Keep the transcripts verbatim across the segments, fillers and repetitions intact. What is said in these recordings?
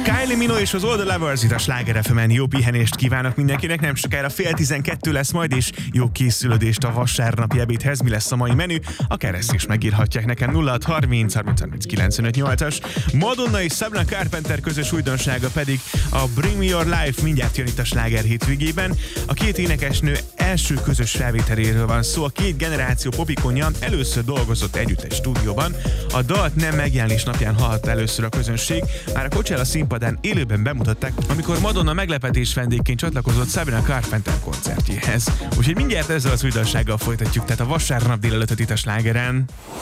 Kylie Minogue és az All the Lovers itt a Sláger ef emen. Jó pihenést kívánok mindenkinek, nem sokára fél tizenkettő lesz majd, és jó készülődést a vasárnapi ebédhez. Mi lesz a mai menü? Akár ezt is megírhatják nekem. Nulla hat harminc harminc harminc kilencvenöt nyolcas. Madonna és Sabrina Carpenter közös újdonsága pedig a Bring Me Your Life mindjárt jön itt a Sláger hétvégében. A két énekesnő első közös felvételéről van szó. A két generáció popikonja először dolgozott együtt egy stúdióban. A dalt nem megjelenés napján hallhatta először a közönség. Már a Coachella színpadán élőben bemutatták, amikor Madonna meglepetés vendégként csatlakozott Sabrina Carpenter koncertjéhez. Úgyhogy mindjárt ezzel az újdonsággal folytatjuk, tehát a vasárnap délelőtt itt a Slágeren.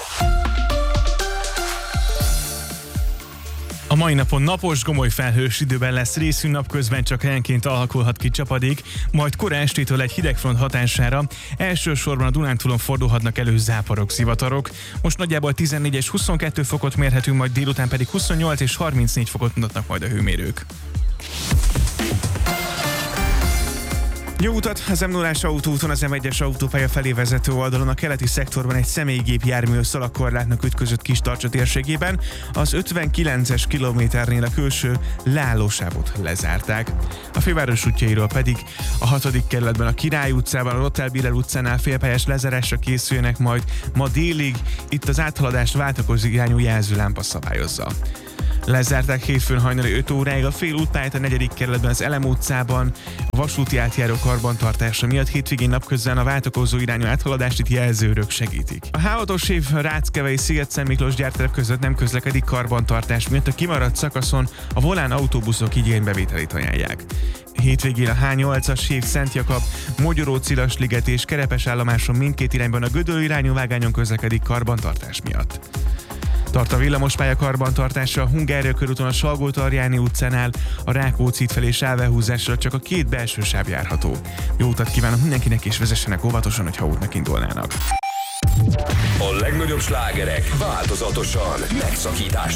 A mai napon napos, gomoly felhős időben lesz részünk, napközben csak helyenként alakulhat ki csapadék, majd kora estétől egy hidegfront hatására elsősorban a Dunántúlon fordulhatnak elő záporok, zivatarok. Most nagyjából tizennégy és huszonkettő fokot mérhetünk, majd délután pedig huszonnyolc és harmincnégy fokot mutatnak majd a hőmérők. Jó utat az em nullás autóúton, az em egyes autópálya felé vezető oldalon a keleti szektorban egy személygépjármű szalagkorlátnak ütközött Kistarcsa térségében. Az ötvenkilences kilométernél a külső leállósávot lezárták. A főváros útjairól pedig a hatodik kerületben a Király utcában, a Lothar Biller utcánál félpályás lezárásra készüljenek majd ma délig, itt az áthaladást váltakozó irányú jelzőlámpa szabályozza. Lezárták hétfőn hajnali öt óráig a fél útpályát a negyedik kerületben az Elem utcában, a vasúti átjáró karbantartása miatt hétvégén napközben a váltakozó irányú áthaladást itt jelzőrök segítik. A há hatos év Ráckevei Sziget-Szent Miklós gyárterep között nem közlekedik karbantartás miatt, a kimaradt szakaszon a Volán autóbuszok igénybevételét ajánlják. Hétvégén a há nyolcas év Szent Jakab, Mogyoró-Cilasliget és Kerepes állomáson mindkét irányban a Gödöllő irányú vágányon közlekedik karbantartás miatt. Tart a villamospálya karbantartása a Hungária körúton a Salgó-Tarjáni utcánál, a Rákóczi felé sávelhúzásra csak a két belső sáv járható. Jó utat kívánok mindenkinek, és vezessenek óvatosan, hogyha útnak indulnának. A legnagyobb slágerek változatosan, megszakítás